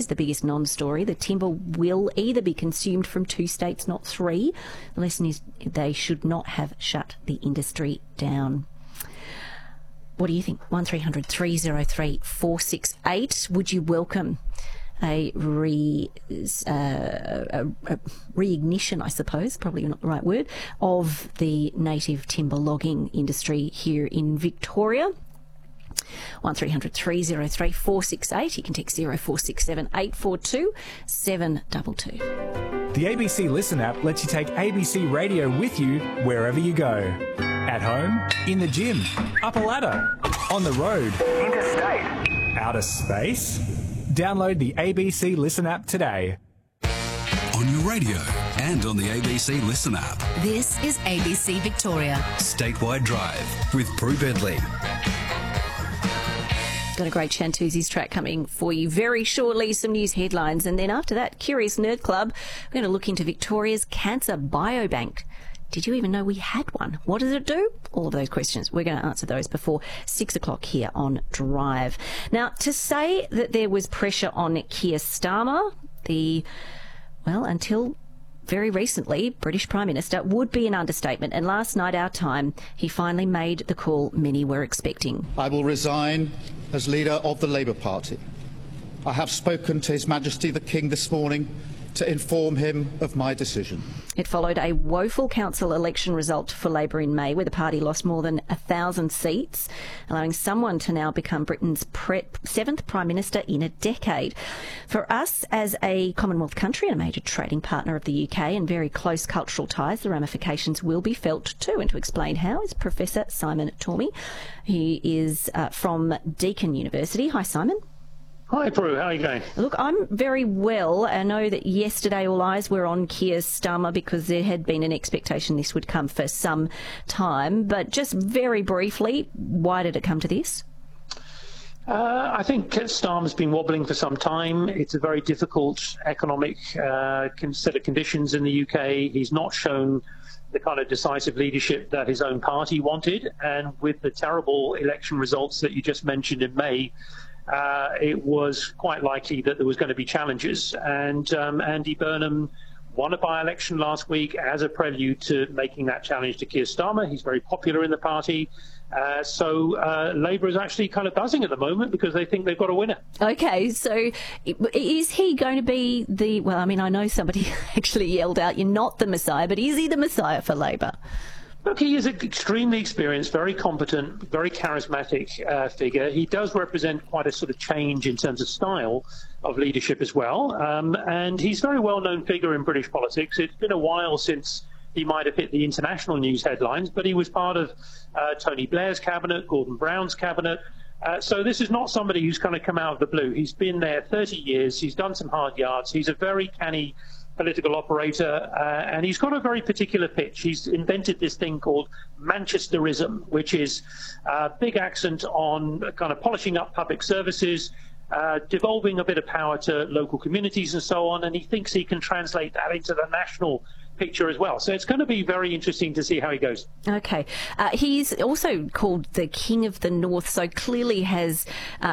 is the biggest non-story. The timber will either be consumed from 2 states, not 3. The lesson is they should not have shut the industry down. What do you think? 1300 303 468. Would you welcome a reignition, I suppose, probably not the right word, of the native timber logging industry here in Victoria? 1300 303 468. You can text 0467 842 722. The ABC Listen app lets you take ABC Radio with you wherever you go. At home, in the gym, up a ladder, on the road, interstate, outer space. Download the ABC Listen app today. On your radio and on the ABC Listen app. This is ABC Victoria. Statewide Drive with Prue Bentley. Got a great Chantuzi's track coming for you very shortly, some news headlines, and then after that, Curious Nerd Club, we're going to look into Victoria's Cancer Biobank. Did you even know we had one? What does it do? All of those questions. We're going to answer those before 6 o'clock here on Drive. Now, to say that there was pressure on Keir Starmer, until very recently, British Prime Minister, would be an understatement. And last night, our time, he finally made the call many were expecting. I will resign as leader of the Labour Party. I have spoken to His Majesty the King this morning to inform him of my decision. It followed a woeful council election result for Labor in May, where the party lost more than 1,000 seats, allowing someone to now become Britain's 7th Prime Minister in a decade. For us, as a Commonwealth country and a major trading partner of the UK and very close cultural ties, the ramifications will be felt too. And to explain how is Professor Simon Tormey. He is from Deakin University. Hi, Simon. Hi, Prue. How are you going? Look, I'm very well. I know that yesterday all eyes were on Keir Starmer because there had been an expectation this would come for some time. But just very briefly, why did it come to this? I think Starmer's been wobbling for some time. It's a very difficult economic set of conditions in the UK. He's not shown the kind of decisive leadership that his own party wanted. And with the terrible election results that you just mentioned in May, it was quite likely that there was going to be challenges. And Andy Burnham won a by-election last week as a prelude to making that challenge to Keir Starmer. He's very popular in the party. So Labour is actually kind of buzzing at the moment because they think they've got a winner. OK, so is he going to be the... Well, I mean, I know somebody actually yelled out, you're not the Messiah, but is he the Messiah for Labour? Look, he is an extremely experienced, very competent, very charismatic figure. He does represent quite a sort of change in terms of style of leadership as well. And he's a very well-known figure in British politics. It's been a while since he might have hit the international news headlines, but he was part of Tony Blair's cabinet, Gordon Brown's cabinet. So this is not somebody who's kind of come out of the blue. He's been there 30 years. He's done some hard yards. He's a very canny political operator, and he's got a very particular pitch. He's invented this thing called Manchesterism, which is a big accent on kind of polishing up public services, devolving a bit of power to local communities and so on, and he thinks he can translate that into the national picture as well. So it's going to be very interesting to see how he goes. Okay. He's also called the King of the North, so clearly has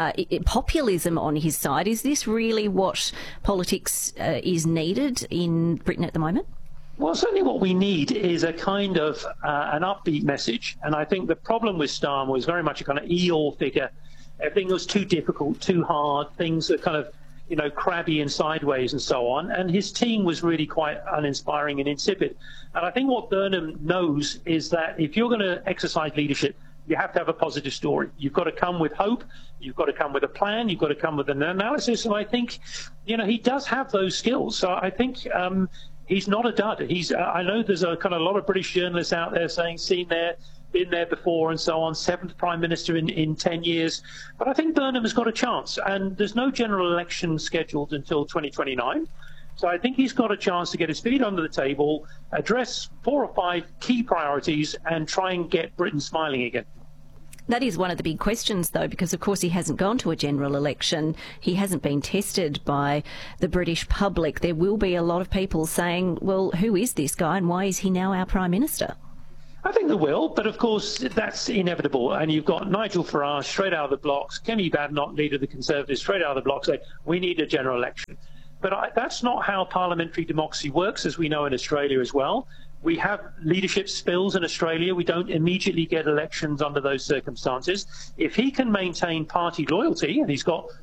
populism on his side. Is this really what politics is needed in Britain at the moment? Well, certainly what we need is a kind of an upbeat message. And I think the problem with Starmer was very much a kind of Eeyore figure. Everything was too difficult, too hard. Things are kind of, crabby and sideways and so on. And his team was really quite uninspiring and insipid. And I think what Burnham knows is that if you're going to exercise leadership, you have to have a positive story. You've got to come with hope. You've got to come with a plan. You've got to come with an analysis. And I think, he does have those skills. So I think he's not a dud. I know there's a kind of a lot of British journalists out there saying, seen there, been there before and so on, 7th Prime Minister in 10 years. But I think Burnham has got a chance. And there's no general election scheduled until 2029. So I think he's got a chance to get his feet under the table, address 4 or 5 key priorities and try and get Britain smiling again. That is one of the big questions, though, because, of course, he hasn't gone to a general election. He hasn't been tested by the British public. There will be a lot of people saying, well, who is this guy and why is he now our Prime Minister? I think there will, but of course that's inevitable. And you've got Nigel Farage straight out of the blocks, Kemi Badenoch, leader of the Conservatives, straight out of the blocks, saying we need a general election. But that's not how parliamentary democracy works, as we know in Australia as well. We have leadership spills in Australia. We don't immediately get elections under those circumstances. If he can maintain party loyalty, and he's got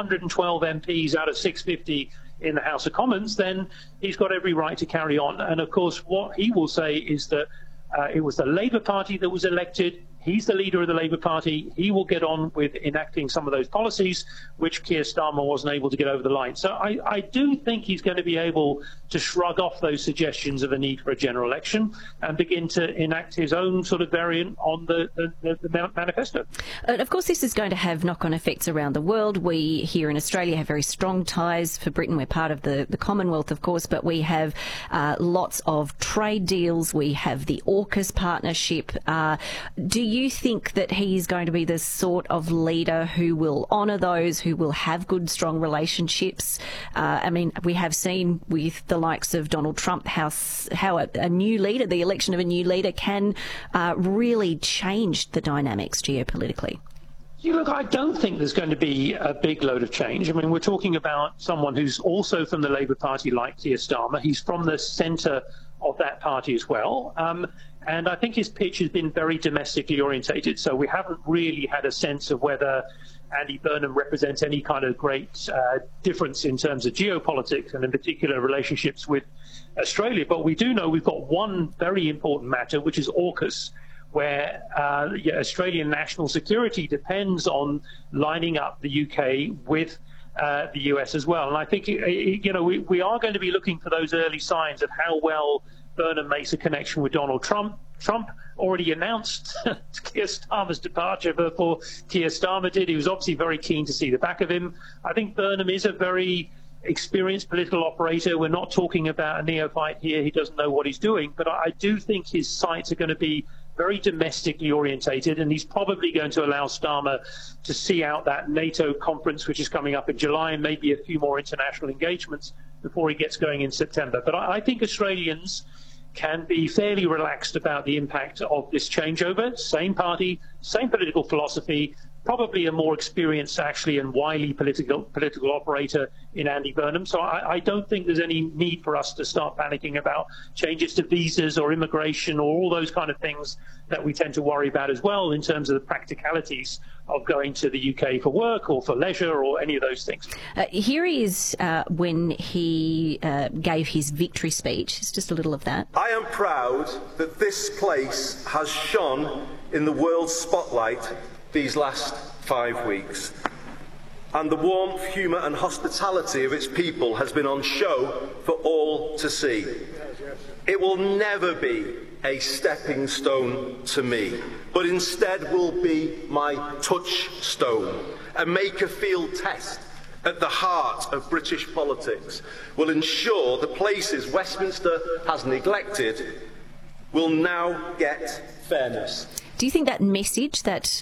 412 MPs out of 650 in the House of Commons, then he's got every right to carry on. And of course, what he will say is that it was the Labour Party that was elected. He's the leader of the Labour Party. He will get on with enacting some of those policies, which Keir Starmer wasn't able to get over the line. So I do think he's going to be able to shrug off those suggestions of a need for a general election and begin to enact his own sort of variant on the manifesto. And of course, this is going to have knock-on effects around the world. We here in Australia have very strong ties for Britain. We're part of the Commonwealth, of course, but we have lots of trade deals. We have the AUKUS partnership. Do you think that he's going to be the sort of leader who will honour those, who will have good, strong relationships? I mean, we have seen with the likes of Donald Trump how a new leader, the election of a new leader, can really change the dynamics geopolitically. Look, I don't think there's going to be a big load of change. I mean, we're talking about someone who's also from the Labour Party like Keir Starmer. He's from the centre of that party as well. And I think his pitch has been very domestically orientated. So we haven't really had a sense of whether Andy Burnham represents any kind of great difference in terms of geopolitics and in particular relationships with Australia. But we do know we've got one very important matter, which is AUKUS, where Australian national security depends on lining up the UK with the US as well. And I think, we are going to be looking for those early signs of how well Burnham makes a connection with Donald Trump. Trump already announced Keir Starmer's departure before Keir Starmer did. He was obviously very keen to see the back of him. I think Burnham is a very experienced political operator. We're not talking about a neophyte here. He doesn't know what he's doing. But I do think his sights are going to be very domestically orientated, and he's probably going to allow Starmer to see out that NATO conference, which is coming up in July, and maybe a few more international engagements before he gets going in September. But I think Australians can be fairly relaxed about the impact of this changeover. Same party, same political philosophy, probably a more experienced, actually, and wily political operator in Andy Burnham. So I don't think there's any need for us to start panicking about changes to visas or immigration or all those kind of things that we tend to worry about as well in terms of the practicalities of going to the UK for work or for leisure or any of those things. Here he is when he gave his victory speech. It's just a little of that. I am proud that this place has shone in the world's spotlight these last 5 weeks, and the warmth, humour and hospitality of its people has been on show for all to see. It will never be a stepping stone to me, but instead will be my touchstone. A Maker field test at the heart of British politics will ensure the places Westminster has neglected will now get fairness. Do you think that message that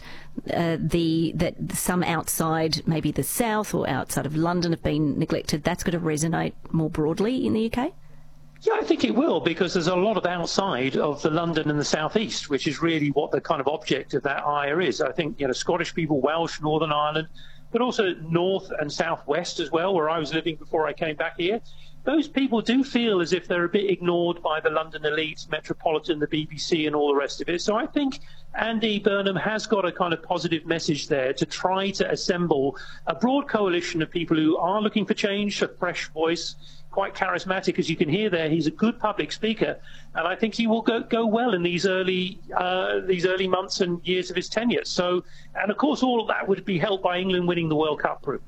that some outside, maybe the south or outside of London, have been neglected, that's going to resonate more broadly in the UK? Yeah, I think it will, because there's a lot of outside of the London and the southeast, which is really what the kind of object of that ire is. I think, Scottish people, Welsh, Northern Ireland, but also north and southwest as well, where I was living before I came back here. Those people do feel as if they're a bit ignored by the London elites, Metropolitan, the BBC and all the rest of it. So I think Andy Burnham has got a kind of positive message there to try to assemble a broad coalition of people who are looking for change, a fresh voice, quite charismatic, as you can hear there. He's a good public speaker, and I think he will go well in these early months and years of his tenure. So, and of course, all of that would be helped by England winning the World Cup group.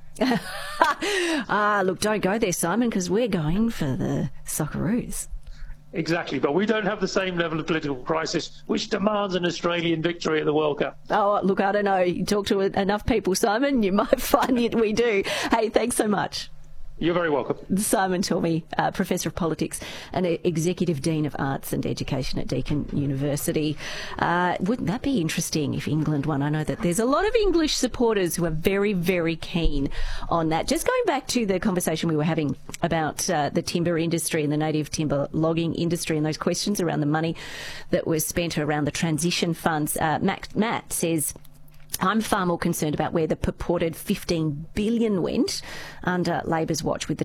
Look, don't go there, Simon, because we're going for the Socceroos. Exactly, but we don't have the same level of political crisis which demands an Australian victory at the World Cup. Oh, look, I don't know. You talk to enough people, Simon, you might find it we do. Hey, thanks so much. You're very welcome. Simon Tormey, Professor of Politics and Executive Dean of Arts and Education at Deakin University. Wouldn't that be interesting if England won? I know that there's a lot of English supporters who are very, very keen on that. Just going back to the conversation we were having about the timber industry and the native timber logging industry and those questions around the money that was spent around the transition funds, Matt says, I'm far more concerned about where the purported $15 billion went under Labor's watch with the